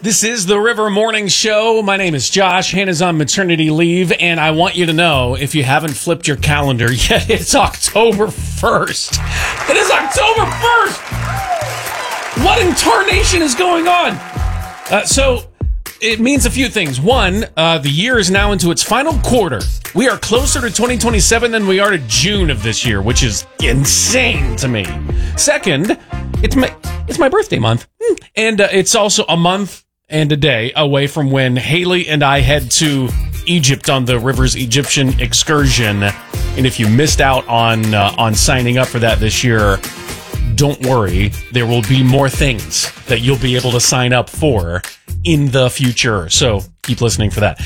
This is the River Morning Show. My name is Josh. Hannah's on maternity leave, and I want you to know, if you haven't flipped your calendar yet, it's October 1st. It is October 1st! What in tarnation is going on? So, it means a few things. One, the year is now into its final quarter. We are closer to 2027 than we are to June of this year, which is insane to me. Second, it's my birthday month. And it's also a month and a day away from when Haley and I head to Egypt on the Rivers Egyptian excursion. And if you missed out on signing up for that this year, don't worry. There will be more things that you'll be able to sign up for in the future. So keep listening for that.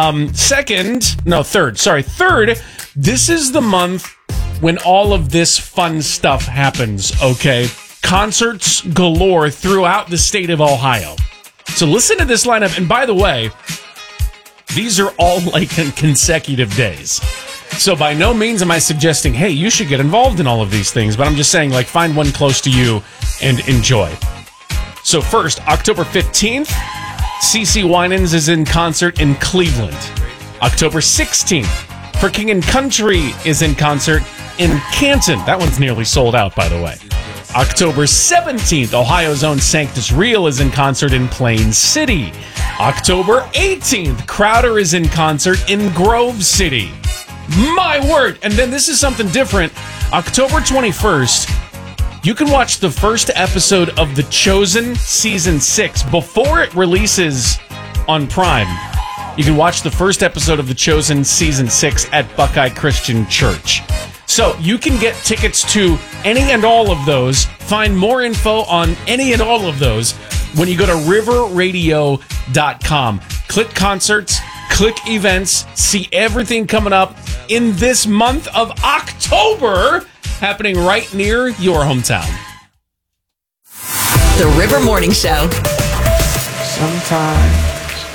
Third, this is the month when all of this fun stuff happens, okay? Concerts galore throughout the state of Ohio. So listen to this lineup. And by the way, these are all like in consecutive days. So by no means am I suggesting, hey, you should get involved in all of these things. But I'm just saying, like, find one close to you and enjoy. So first, October 15th, CeCe Winans is in concert in Cleveland. October 16th, For King and Country is in concert in Canton. That one's nearly sold out, by the way. October 17th, Ohio's own Sanctus Real is in concert in Plain City. October 18th, Crowder is in concert in Grove City. My word! And then this is something different. October 21st, you can watch the first episode of The Chosen Season 6 before it releases on Prime. You can watch the first episode of The Chosen Season 6 at Buckeye Christian Church. So you can get tickets to any and all of those. Find more info on any and all of those when you go to riverradio.com. Click concerts, click events, see everything coming up in this month of October happening right near your hometown. The River Morning Show. Sometimes